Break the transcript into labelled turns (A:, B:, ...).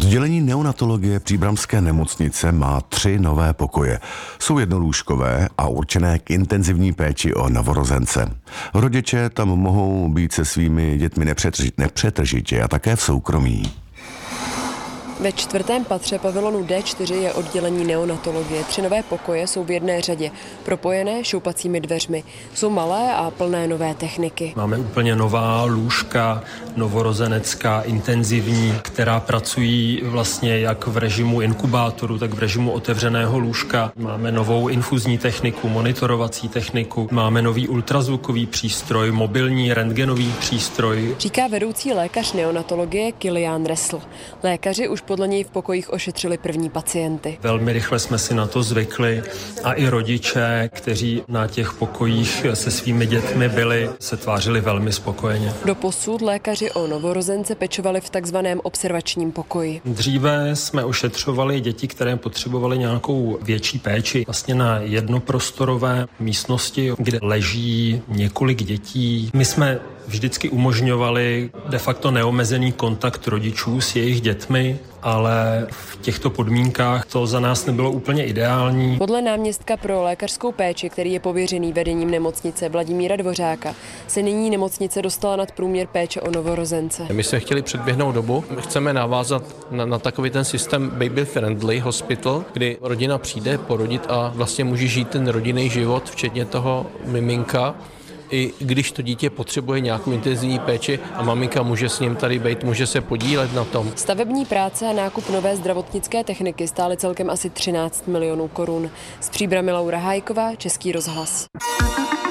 A: Oddělení neonatologie Příbramské nemocnice má 3 nové pokoje. Jsou jednolůžkové a určené k intenzivní péči o novorozence. Rodiče tam mohou být se svými dětmi nepřetržitě a také v soukromí.
B: Ve 4. patře pavilonu D4 je oddělení neonatologie. 3 nové pokoje jsou v jedné řadě, propojené šoupacími dveřmi. Jsou malé a plné nové techniky.
C: Máme úplně nová lůžka, novorozenecká, intenzivní, která pracují vlastně jak v režimu inkubátoru, tak v režimu otevřeného lůžka. Máme novou infuzní techniku, monitorovací techniku, máme nový ultrazvukový přístroj, mobilní rentgenový přístroj.
B: Říká vedoucí lékař neonatologie Kilian Ressl. Lékaři už podle něj v pokojích ošetřili první pacienty.
C: Velmi rychle jsme si na to zvykli a i rodiče, kteří na těch pokojích se svými dětmi byli, se tvářili velmi spokojeně.
B: Doposud lékaři o novorozence pečovali v takzvaném observačním pokoji.
C: Dříve jsme ošetřovali děti, které potřebovaly nějakou větší péči, vlastně na jednoprostorové místnosti, kde leží několik dětí. My jsme vždycky umožňovali de facto neomezený kontakt rodičů s jejich dětmi, ale v těchto podmínkách to za nás nebylo úplně ideální.
B: Podle náměstka pro lékařskou péči, který je pověřený vedením nemocnice Vladimíra Dvořáka, se nyní nemocnice dostala nad průměr péče o novorozence.
D: My jsme chtěli předběhnout dobu. Chceme navázat na takový ten systém baby friendly hospital, kdy rodina přijde porodit a vlastně může žít ten rodinný život, včetně toho miminka. I když to dítě potřebuje nějakou intenzivní péči a maminka může s ním tady být, může se podílet na tom.
B: Stavební práce a nákup nové zdravotnické techniky stály celkem asi 13 milionů korun. Z Příbrami Laura Hájková, Český rozhlas.